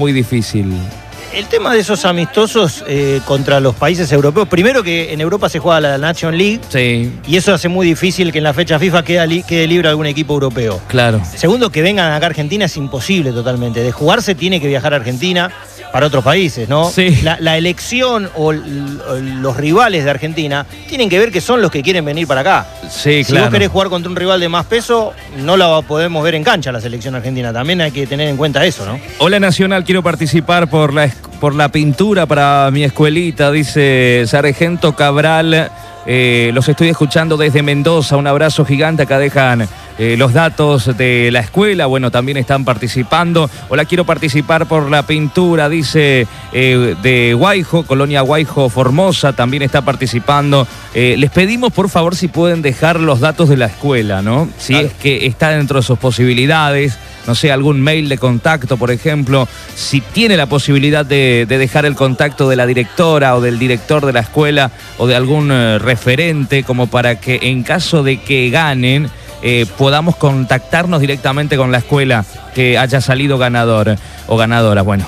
muy difícil. El tema de esos amistosos contra los países europeos, primero que en Europa se juega la Nation League, Sí, y eso hace muy difícil que en la fecha FIFA quede libre algún equipo europeo. claro. Segundo, que vengan acá a Argentina es imposible totalmente. De jugarse tiene que viajar a Argentina para otros países, ¿no? Sí. La elección o los rivales de Argentina tienen que ver que son los que quieren venir para acá. Sí, Si claro. vos querés jugar contra un rival de más peso, no la podemos ver en cancha la selección argentina. También hay que tener en cuenta eso, ¿no? Hola Nacional, quiero participar por la pintura para mi escuelita, dice Sargento Cabral. Los estoy escuchando desde Mendoza, un abrazo gigante. Acá dejan los datos de la escuela, bueno, también están participando. Hola, quiero participar por la pintura, dice de Guaijo, Colonia Guaijo Formosa, también está participando. Les pedimos por favor si pueden dejar los datos de la escuela, ¿no? Si Claro. es que está dentro de sus posibilidades. No sé, algún mail de contacto, por ejemplo, si tiene la posibilidad de dejar el contacto de la directora o del director de la escuela o de algún referente, como para que en caso de que ganen, podamos contactarnos directamente con la escuela que haya salido ganador o ganadora. Bueno,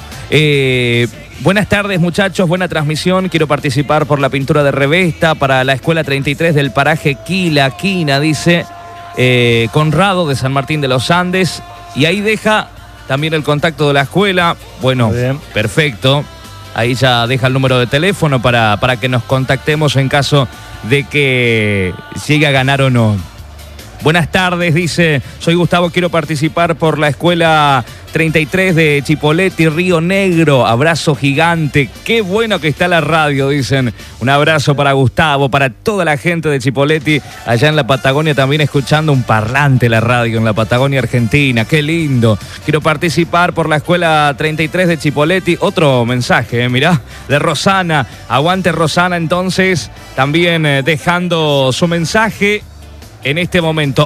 buenas tardes muchachos, buena transmisión, quiero participar por la pintura de revista para la escuela 33 del paraje Quina, dice Conrado de San Martín de los Andes. Y ahí deja también el contacto de la escuela. Bueno, perfecto. Ahí ya deja el número de teléfono para que nos contactemos en caso de que llegue a ganar o no. Buenas tardes, dice, soy Gustavo, quiero participar por la escuela 33 de Chipoleti, Río Negro. Abrazo gigante. Qué bueno que está la radio, dicen. Un abrazo para Gustavo, para toda la gente de Chipoleti, allá en la Patagonia, también escuchando un parlante la radio en la Patagonia Argentina. Qué lindo. Quiero participar por la escuela 33 de Chipoleti. Otro mensaje, mirá, de Rosana. Aguante Rosana, entonces, también dejando su mensaje. En este momento,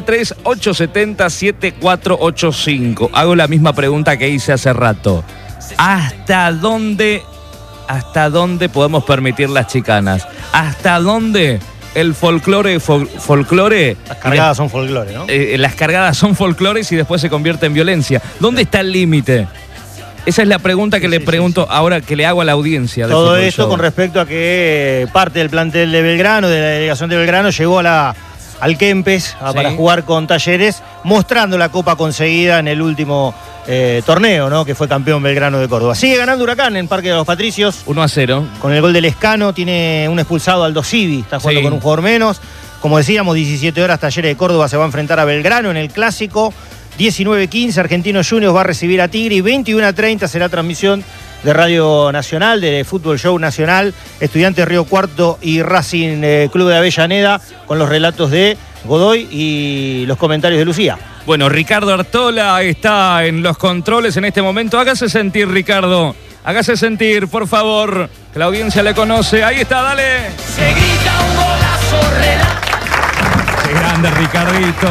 1138707485. Hago la misma pregunta que hice hace rato. ¿Hasta dónde podemos permitir las chicanas? ¿Hasta dónde el folclore? Las cargadas son folclore, ¿no? Las cargadas son folclores y después se convierte en violencia. ¿Dónde está el límite? Esa es la pregunta que le pregunto ahora, que le hago a la audiencia. Todo esto con respecto a que parte del plantel de Belgrano, de la delegación de Belgrano, llegó al Kempes para jugar con Talleres, mostrando la copa conseguida en el último torneo, ¿no? Que fue campeón Belgrano de Córdoba. Sigue ganando Huracán en Parque de los Patricios. 1-0. Con el gol del Lescano, tiene un expulsado Aldo Civi, está jugando con un jugador menos. Como decíamos, 17 horas, Talleres de Córdoba se va a enfrentar a Belgrano en el Clásico. 19:15, Argentinos Juniors va a recibir a Tigre y 21:30 será transmisión de Radio Nacional, de Fútbol Show Nacional, Estudiantes Río Cuarto y Racing Club de Avellaneda, con los relatos de Godoy y los comentarios de Lucía. Bueno, Ricardo Artola está en los controles en este momento. Hágase sentir, Ricardo. Hágase sentir, por favor, que la audiencia le conoce. Ahí está, dale. Se grita un golazo, Qué grande, Ricardito.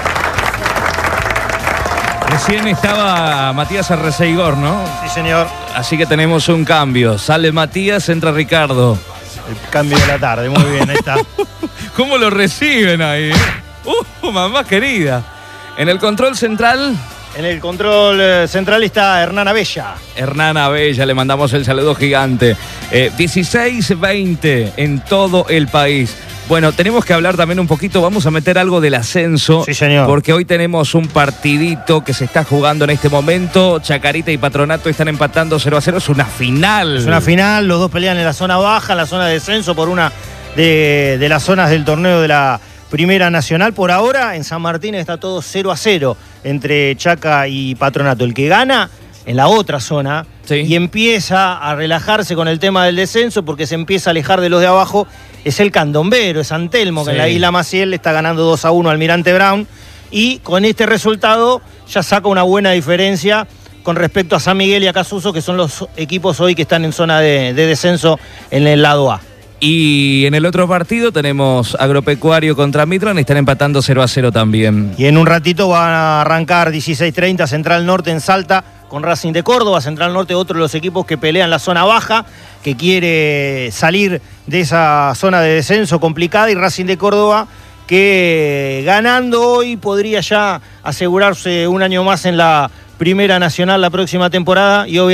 Recién estaba Matías Arreceigor, ¿no? Sí, señor. Así que tenemos un cambio. Sale Matías, entra Ricardo. El cambio de la tarde, muy bien, ahí está. ¿Cómo lo reciben ahí? Mamá querida. En el control central. En el control central está Hernán Abella. Hernán Abella, le mandamos el saludo gigante. 16:20 en todo el país. Bueno, tenemos que hablar también un poquito, vamos a meter algo del ascenso. Sí, señor. Porque hoy tenemos un partidito que se está jugando en este momento. Chacarita y Patronato están empatando 0-0. Es una final. Es una final, los dos pelean en la zona baja, en la zona de descenso, por una de las zonas del torneo de la Primera Nacional. Por ahora, en San Martín está todo 0-0 entre Chaca y Patronato. El que gana en la otra zona y empieza a relajarse con el tema del descenso, porque se empieza a alejar de los de abajo, es el Candombero, es Antelmo, que en la Isla Maciel le está ganando 2-1 al Almirante Brown, y con este resultado ya saca una buena diferencia con respecto a San Miguel y a Casuso, que son los equipos hoy que están en zona de descenso en el lado A. Y en el otro partido tenemos Agropecuario contra Mitran, están empatando 0-0 también. Y en un ratito van a arrancar 16:30 Central Norte en Salta con Racing de Córdoba. Central Norte, otro de los equipos que pelean la zona baja, que quiere salir de esa zona de descenso complicada, y Racing de Córdoba que ganando hoy podría ya asegurarse un año más en la Primera Nacional la próxima temporada y obviamente